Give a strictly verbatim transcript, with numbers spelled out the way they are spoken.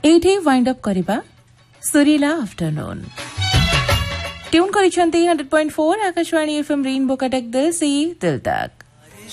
एठी wind up करिबा सुरीला afternoon tune करिसेंती hundred point four Akashvani FM rainbow Cuttack दिल से दिल तक।